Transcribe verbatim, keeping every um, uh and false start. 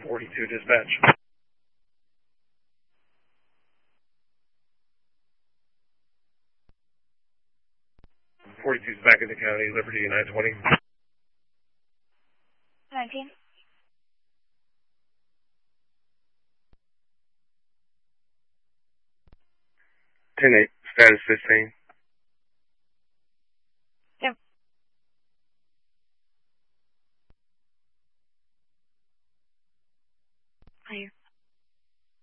forty-two dispatch. forty-two is back in the county, Liberty nine twenty. nineteen. ten eight, status fifteen.